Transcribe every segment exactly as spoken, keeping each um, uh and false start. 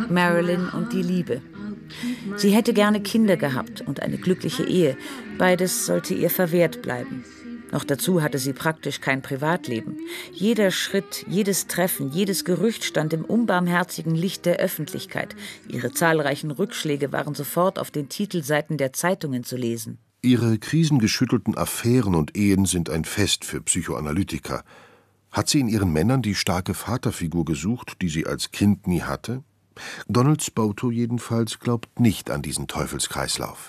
Marilyn und die Liebe. Sie hätte gerne Kinder gehabt und eine glückliche Ehe. Beides sollte ihr verwehrt bleiben. Noch dazu hatte sie praktisch kein Privatleben. Jeder Schritt, jedes Treffen, jedes Gerücht stand im unbarmherzigen Licht der Öffentlichkeit. Ihre zahlreichen Rückschläge waren sofort auf den Titelseiten der Zeitungen zu lesen. Ihre krisengeschüttelten Affären und Ehen sind ein Fest für Psychoanalytiker. Hat sie in ihren Männern die starke Vaterfigur gesucht, die sie als Kind nie hatte? Donald Spoto jedenfalls glaubt nicht an diesen Teufelskreislauf.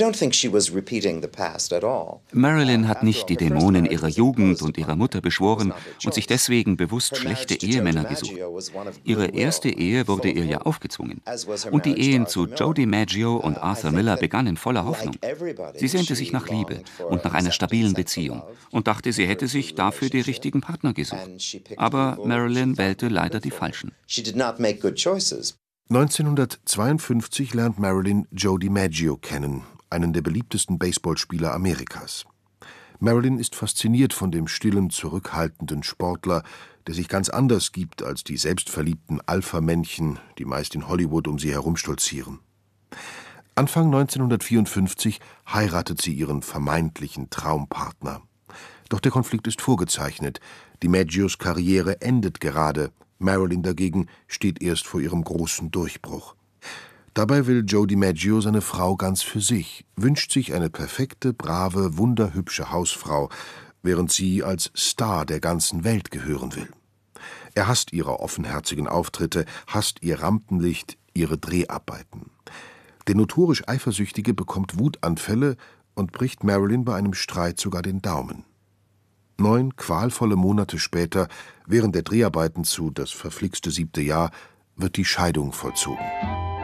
Marilyn hat nicht die Dämonen ihrer Jugend und ihrer Mutter beschworen und sich deswegen bewusst schlechte Ehemänner gesucht. Ihre erste Ehe wurde ihr ja aufgezwungen. Und die Ehen zu Joe DiMaggio und Arthur Miller begannen in voller Hoffnung. Sie sehnte sich nach Liebe und nach einer stabilen Beziehung und dachte, sie hätte sich dafür die richtigen Partner gesucht. Aber Marilyn wählte leider die falschen. neunzehnhundertzweiundfünfzig lernt Marilyn Joe DiMaggio kennen, einen der beliebtesten Baseballspieler Amerikas. Marilyn ist fasziniert von dem stillen, zurückhaltenden Sportler, der sich ganz anders gibt als die selbstverliebten Alpha-Männchen, die meist in Hollywood um sie herumstolzieren. Anfang neunzehnhundertvierundfünfzig heiratet sie ihren vermeintlichen Traumpartner. Doch der Konflikt ist vorgezeichnet. DiMaggios Karriere endet gerade. Marilyn dagegen steht erst vor ihrem großen Durchbruch. Dabei will Joe DiMaggio seine Frau ganz für sich, wünscht sich eine perfekte, brave, wunderhübsche Hausfrau, während sie als Star der ganzen Welt gehören will. Er hasst ihre offenherzigen Auftritte, hasst ihr Rampenlicht, ihre Dreharbeiten. Der notorisch Eifersüchtige bekommt Wutanfälle und bricht Marilyn bei einem Streit sogar den Daumen. Neun qualvolle Monate später, während der Dreharbeiten zu »Das verflixte siebte Jahr«, wird die Scheidung vollzogen.